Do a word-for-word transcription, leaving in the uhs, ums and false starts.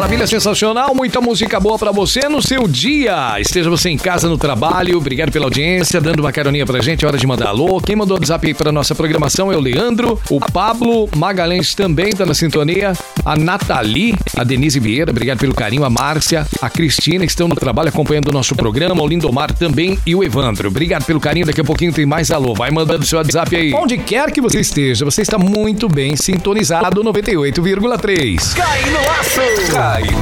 Maravilha, sensacional, muita música boa pra você no seu dia. Esteja você em casa, no trabalho, obrigado pela audiência, dando uma caroninha pra gente, é hora de mandar alô. Quem mandou o WhatsApp aí pra nossa programação é o Leandro, o Pablo Magalhães também tá na sintonia, a Nathalie, a Denise Vieira, obrigado pelo carinho, a Márcia, a Cristina, que estão no trabalho acompanhando o nosso programa, o Lindomar também e o Evandro. Obrigado pelo carinho, daqui a pouquinho tem mais alô. Vai mandando seu WhatsApp aí. Onde quer que você esteja, você está muito bem sintonizado, noventa e oito vírgula três. Cai no aço! Cai